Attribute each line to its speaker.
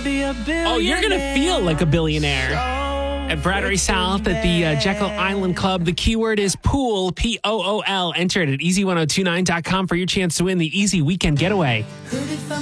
Speaker 1: Oh, you're going to feel like a billionaire. At Bradbury South at the Jekyll Island Club, the keyword is pool, Pool. Enter it at easy1029.com for your chance to win the Easy Weekend Getaway.